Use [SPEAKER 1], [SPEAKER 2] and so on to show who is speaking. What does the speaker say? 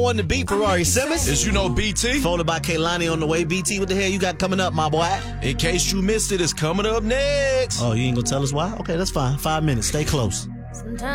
[SPEAKER 1] one to beat Ferrari Simmons.
[SPEAKER 2] Is you know BT?
[SPEAKER 1] Folded by Kaylani on the way. BT, what the hell you got coming up, my boy?
[SPEAKER 2] In case you missed it, it's coming up next.
[SPEAKER 1] Oh, you ain't gonna tell us why? Okay, that's fine. 5 minutes. Stay close.